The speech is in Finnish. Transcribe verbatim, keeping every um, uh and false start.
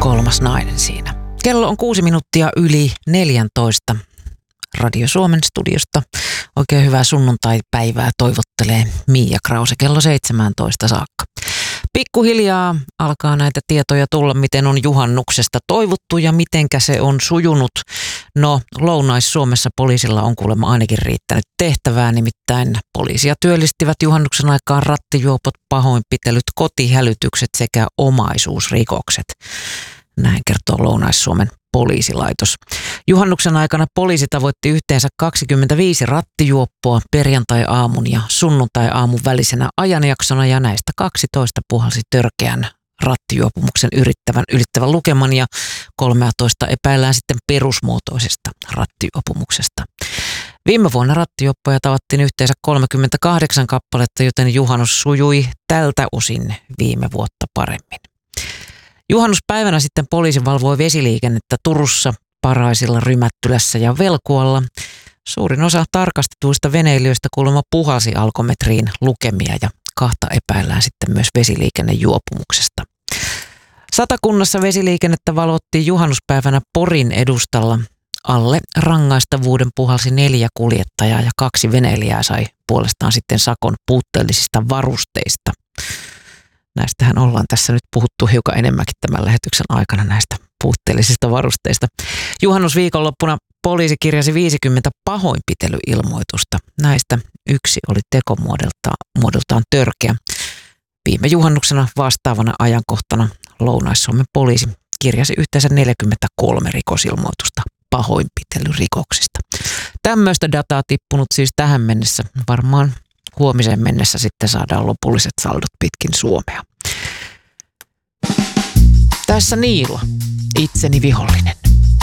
kolmas nainen siinä. Kello on kuusi minuuttia yli neljäntoista. Radio Suomen studiosta. Oikein hyvää sunnuntai-päivää toivottelee Miia Krause kello seitsemäntoista saakka. Pikkuhiljaa alkaa näitä tietoja tulla, miten on juhannuksesta toivottu ja mitenkä se on sujunut. No, Lounais-Suomessa poliisilla on kuulemma ainakin riittänyt tehtävää, nimittäin poliisia työllistivät juhannuksen aikaan rattijuopot, pahoinpitelyt, kotihälytykset sekä omaisuusrikokset. Näin kertoo Lounais-Suomen poliisilaitos. Juhannuksen aikana poliisi tavoitti yhteensä kaksikymmentäviisi rattijuoppoa perjantai-aamun ja sunnuntai-aamun välisenä ajanjaksona ja näistä kaksitoista puhalsi törkeän rattijuopumuksen yrittävän ylittävän lukeman ja kolmetoista epäillään sitten perusmuotoisesta rattijuopumuksesta. Viime vuonna rattijuoppoja tavattiin yhteensä kolmekymmentäkahdeksan kappaletta, joten juhannus sujui tältä osin viime vuotta paremmin. Juhannuspäivänä sitten poliisi valvoi vesiliikennettä Turussa, Paraisilla, Rymättylässä ja Velkualla. Suurin osa tarkastetuista veneilijöistä kuulemma puhalsi alkometriin lukemia ja kahta epäillään sitten myös vesiliikennejuopumuksesta. Satakunnassa vesiliikennettä valvottiin juhannuspäivänä Porin edustalla. Alle rangaistavuuden puhalsi neljä kuljettajaa ja kaksi veneilijää sai puolestaan sitten sakon puutteellisista varusteista. Näistähän ollaan tässä nyt puhuttu hiukan enemmänkin tämän lähetyksen aikana näistä puutteellisista varusteista. Juhannusviikonloppuna poliisi kirjasi viisikymmentä pahoinpitelyilmoitusta. Näistä yksi oli tekomuodoltaan törkeä. Viime juhannuksena vastaavana ajankohtana Lounais-Suomen poliisi kirjasi yhteensä neljäkymmentäkolme rikosilmoitusta pahoinpitelyrikoksista. Tämmöistä dataa tippunut siis tähän mennessä. Varmaan huomiseen mennessä sitten saadaan lopulliset saldot pitkin Suomea. Tässä Niilo, itseni vihollinen.